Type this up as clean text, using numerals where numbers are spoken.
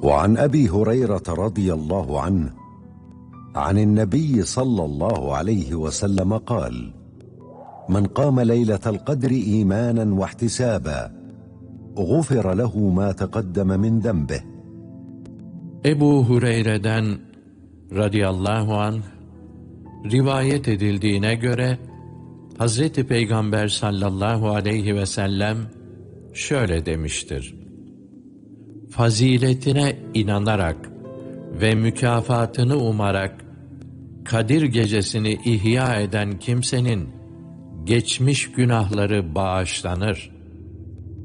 وعن أبي هريرة رضي الله عنه عن النبي صلى الله عليه وسلم قال: من قام ليلة القدر إيمانا واحتسابا غفر له ما تقدم من ذنبه. Ebu Hureyre'den radıyallahu anh rivayet edildiğine göre Hazreti Peygamber sallallahu aleyhi ve sellem şöyle demiştir: faziletine inanarak ve mükafatını umarak Kadir gecesini ihya eden kimsenin geçmiş günahları bağışlanır.